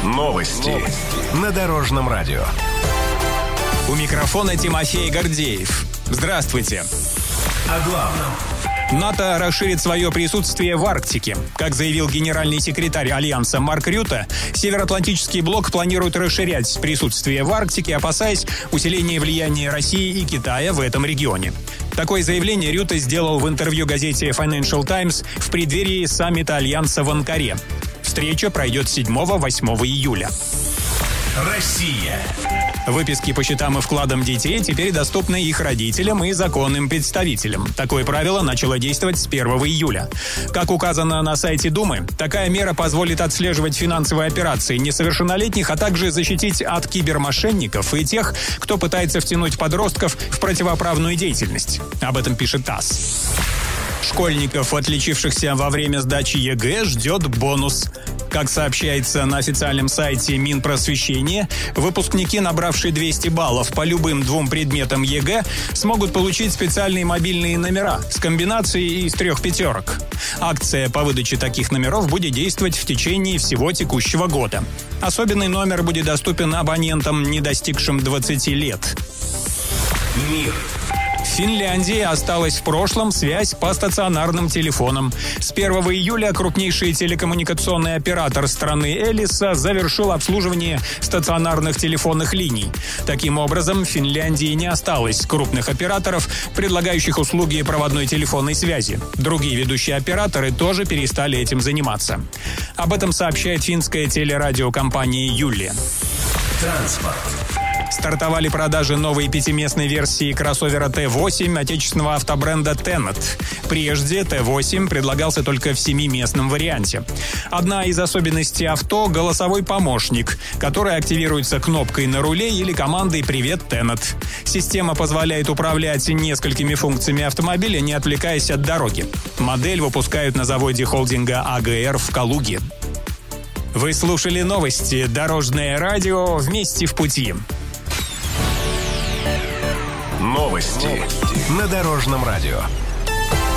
Новости на Дорожном радио. У микрофона Тимофей Гордеев. Здравствуйте. О главном. НАТО расширит свое присутствие в Арктике. Как заявил генеральный секретарь Альянса Марк Рютте, Североатлантический блок планирует расширять присутствие в Арктике, опасаясь усиления влияния России и Китая в этом регионе. Такое заявление Рютте сделал в интервью газете Financial Times в преддверии саммита Альянса в Анкаре. Встреча пройдет 7-8 июля. Россия. Выписки по счетам и вкладам детей теперь доступны их родителям и законным представителям. Такое правило начало действовать с 1 июля. Как указано на сайте Думы, такая мера позволит отслеживать финансовые операции несовершеннолетних, а также защитить от кибермошенников и тех, кто пытается втянуть подростков в противоправную деятельность. Об этом пишет ТАСС. Школьников, отличившихся во время сдачи ЕГЭ, ждет бонус. Как сообщается на официальном сайте Минпросвещения, выпускники, набравшие 200 баллов по любым двум предметам ЕГЭ, смогут получить специальные мобильные номера с комбинацией из 3 пятерок. Акция по выдаче таких номеров будет действовать в течение всего текущего года. Особенный номер будет доступен абонентам, не достигшим 20 лет. Мир. В Финляндии осталась в прошлом связь по стационарным телефонам. С 1 июля крупнейший телекоммуникационный оператор страны Элиса завершил обслуживание стационарных телефонных линий. Таким образом, в Финляндии не осталось крупных операторов, предлагающих услуги проводной телефонной связи. Другие ведущие операторы тоже перестали этим заниматься. Об этом сообщает финская телерадиокомпания «Юлия». Транспорт. Стартовали продажи новой 5-местной версии кроссовера Т8 отечественного автобренда Tenet. Прежде Т8 предлагался только в 7-местном варианте. Одна из особенностей авто – голосовой помощник, который активируется кнопкой на руле или командой «Привет, Tenet». Система позволяет управлять несколькими функциями автомобиля, не отвлекаясь от дороги. Модель выпускают на заводе холдинга АГР в Калуге. Вы слушали новости «Дорожное радио» вместе в пути. Новости на Дорожном радио.